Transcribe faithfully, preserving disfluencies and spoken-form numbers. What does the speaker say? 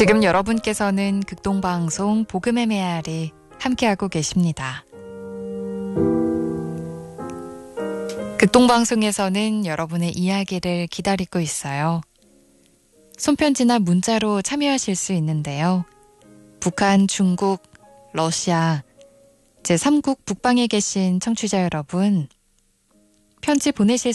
지금 여러분께서는 극동방송 복음의 메아리 함께하고 계십니다. 극동방송에서는 여러분의 이야기를 기다리고 있어요. 손편지나 문자로 참여하실 수 있는데요. 북한, 중국, 러시아, 제삼국 북방에 계신 청취자 여러분, 편지 보내실